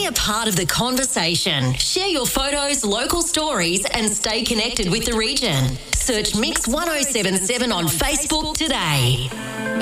Be a part of the conversation. Share your photos, local stories, and stay connected with the region. Search Mix 1077 on Facebook today.